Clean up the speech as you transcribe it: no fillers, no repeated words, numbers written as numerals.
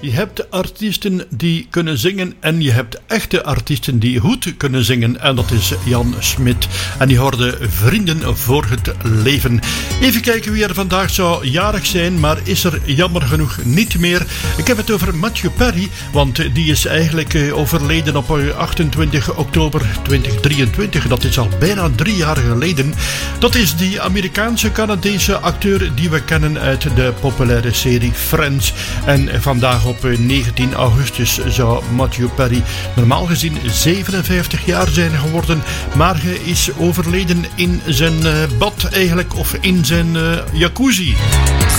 Je hebt artiesten die kunnen zingen en je hebt echte artiesten die goed kunnen zingen. En dat is Jan Smit. En die hoorde Vrienden voor het Leven. Even kijken wie er vandaag zou jarig zijn, maar is er jammer genoeg niet meer. Ik heb het over Matthew Perry, want die is eigenlijk overleden op 28 oktober 2023. Dat is al bijna 3 jaar geleden. Dat is die Amerikaanse-Canadese acteur die we kennen uit de populaire serie Friends. En vandaag op 19 augustus zou Matthew Perry normaal gezien 57 jaar zijn geworden, maar hij is overleden in zijn bad eigenlijk, of in zijn jacuzzi.